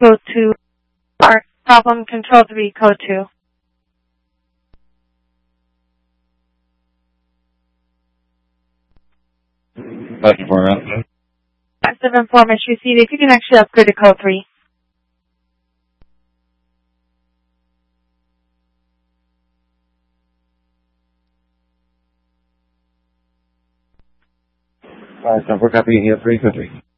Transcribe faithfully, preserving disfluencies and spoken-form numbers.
Go to our problem control three, code two. Five informant. Active informant received. If you can actually upgrade to code three. Five, four, copy, here, three, code three.